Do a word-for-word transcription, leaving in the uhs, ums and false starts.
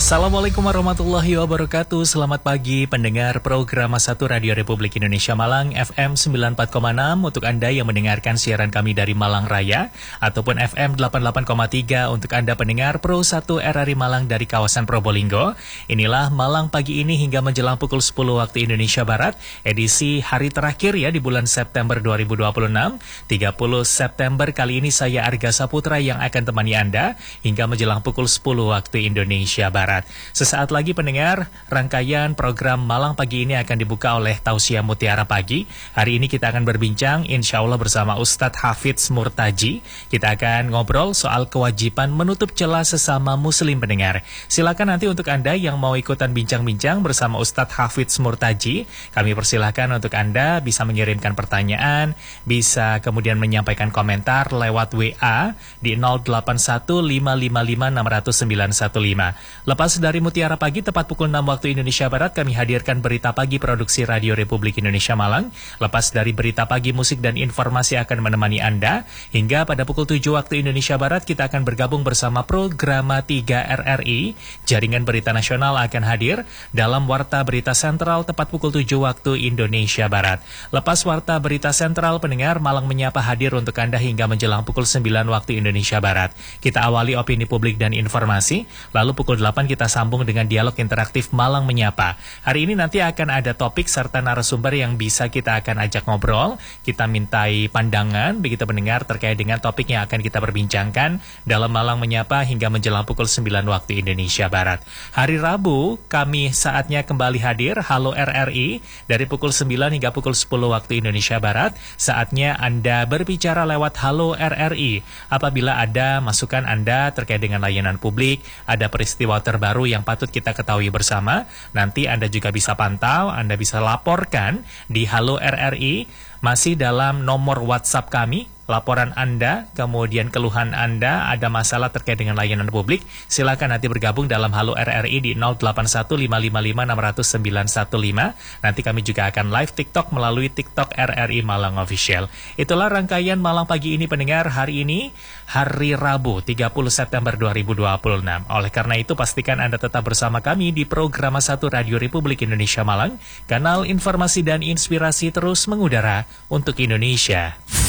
Assalamualaikum warahmatullahi wabarakatuh. Selamat pagi pendengar program satu Radio Republik Indonesia Malang F M sembilan puluh empat koma enam untuk Anda yang mendengarkan siaran kami dari Malang Raya, ataupun F M delapan puluh delapan koma tiga untuk Anda pendengar Pro satu R R I Malang dari kawasan Probolinggo. Inilah Malang pagi ini hingga menjelang pukul sepuluh waktu Indonesia Barat, edisi hari terakhir ya di bulan September dua ribu dua puluh enam. tiga puluh September kali ini saya Arga Saputra yang akan temani Anda hingga menjelang pukul sepuluh waktu Indonesia Barat. Sesaat lagi pendengar, rangkaian program Malang Pagi ini akan dibuka oleh Tausiah Mutiara Pagi. Hari ini kita akan berbincang insya Allah bersama Ustadz Hafidz Murtaji. Kita akan ngobrol soal kewajiban menutup celah sesama muslim pendengar. Silakan nanti untuk Anda yang mau ikutan bincang-bincang bersama Ustadz Hafidz Murtaji, kami persilahkan untuk Anda bisa mengirimkan pertanyaan, bisa kemudian menyampaikan komentar lewat W A di nol delapan satu lima lima lima enam nol sembilan satu lima. Lepas dari Mutiara Pagi, tepat pukul enam waktu Indonesia Barat, kami hadirkan Berita Pagi Produksi Radio Republik Indonesia Malang. Lepas dari Berita Pagi, musik dan informasi akan menemani Anda. Hingga pada pukul tujuh waktu Indonesia Barat, kita akan bergabung bersama Programa tiga R R I. Jaringan Berita Nasional akan hadir dalam Warta Berita Sentral tepat pukul tujuh waktu Indonesia Barat. Lepas Warta Berita Sentral, pendengar Malang Menyapa hadir untuk Anda hingga menjelang pukul sembilan waktu Indonesia Barat. Kita awali opini publik dan informasi, lalu pukul delapan kita sambung dengan dialog interaktif Malang Menyapa. Hari ini nanti akan ada topik serta narasumber yang bisa kita akan ajak ngobrol. Kita mintai pandangan, begitu pendengar, terkait dengan topik yang akan kita perbincangkan dalam Malang Menyapa hingga menjelang pukul sembilan waktu Indonesia Barat. Hari Rabu, kami saatnya kembali hadir, Halo R R I, dari pukul sembilan hingga pukul sepuluh waktu Indonesia Barat. Saatnya Anda berbicara lewat Halo R R I. Apabila ada masukan Anda terkait dengan layanan publik, ada peristiwa terbaru yang patut kita ketahui bersama, nanti Anda juga bisa pantau, Anda bisa laporkan di Halo R R I, masih dalam nomor WhatsApp kami. Laporan Anda, kemudian keluhan Anda, ada masalah terkait dengan layanan publik, silakan nanti bergabung dalam Halo R R I di nol delapan satu lima lima lima enam nol sembilan satu lima. Nanti kami juga akan live TikTok melalui TikTok R R I Malang Official. Itulah rangkaian Malang Pagi ini pendengar. Hari ini hari Rabu tiga puluh September dua ribu dua puluh enam. Oleh karena itu pastikan Anda tetap bersama kami di Program satu Radio Republik Indonesia Malang. Kanal informasi dan inspirasi terus mengudara untuk Indonesia.